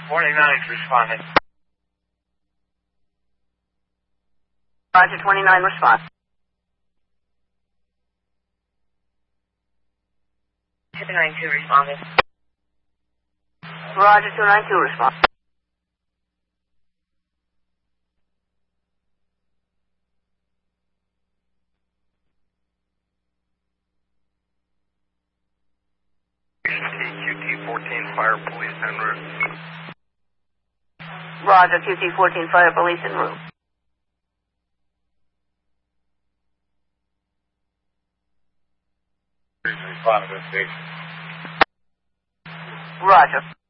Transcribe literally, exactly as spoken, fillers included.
twenty-nine's responding. Roger, twenty-nine response. two nine two responding. Roger, two nine two response. Q T fourteen Fire Police en route. Roger, Q T fourteen Fire Police en route. Respond to this station. Roger.